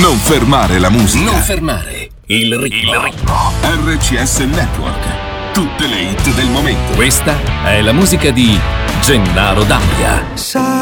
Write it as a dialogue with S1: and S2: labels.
S1: Non fermare la musica.
S2: Non fermare il ritmo.
S1: RCS Network. Tutte le hit del momento.
S2: Questa è la musica di Gennaro D'Ambia.